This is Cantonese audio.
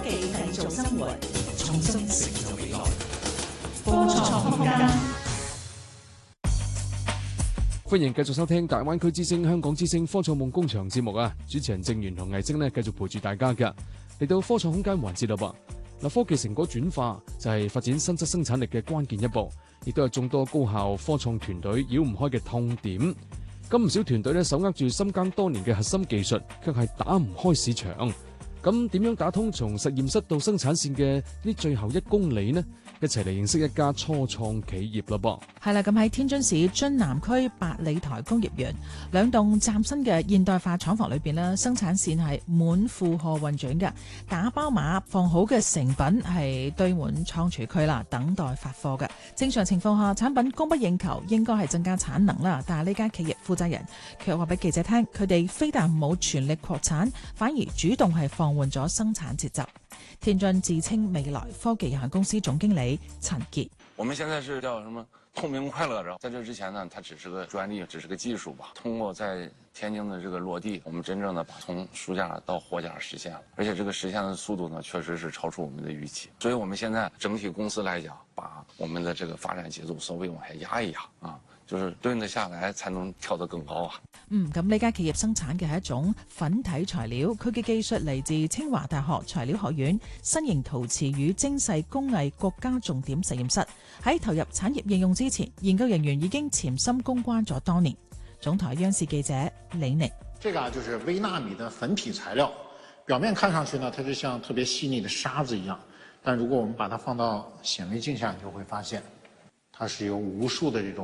技製造生活，創新成就未來。科創空間， 歡迎繼續收聽大灣區之聲、香港之聲科創夢工場節目啊！主持人鄭源同魏晶呢，繼續陪住大家㗎。嚟到科創空間環節啦噃。嗱，科技成果轉化就係發展新質生產力嘅關鍵一步，亦都係眾多高校科創團隊繞唔開嘅痛點。咁唔少團隊呢，手握住深耕多年嘅核心技術，卻係打唔開市場。咁點樣打通從實驗室到生產線嘅呢最後1公里呢？一齊嚟認識一家初創企業啦噃。 係啦，咁喺天津市津南區八里台工業園2棟嶄新嘅現代化廠房裏邊呢，生產線係滿負荷運轉嘅，打包碼放好嘅成品係堆滿倉儲區啦，等待發貨嘅。正常情況下，產品供不應求，應該係增加產能啦。但係呢間企業負責人卻話俾記者聽，佢哋非但冇全力擴產，反而主動係放緩咗生產節奏。天津智青未來科技有限公司總經理陳傑： 我們現在是叫什麼透明快樂着，在這之前呢，它只是個專利，只是個技術吧。通過在天津的這個落地，我們真正的把從書架到貨架實現了，而且這個實現的速度呢，確實是超出我們的預期。所以我們現在整體公司來講，把我們的這個發展節奏稍微往下壓一壓啊。就是蹲得下來，才能跳得更高啊！ 咁呢間企業生產嘅係一種粉體材料，佢嘅技術嚟自清華大學材料學院新型陶瓷與精細工藝國家重點實驗室。喺投入產業應用之前，研究人員已經潛心攻關咗多年。總台央視記者李寧： 這個就是微納米的粉體材料，表面看上去呢，它就像特別細膩的沙子一樣，但如果我們把它放到顯微鏡下，你就會發現，它是由無數的這種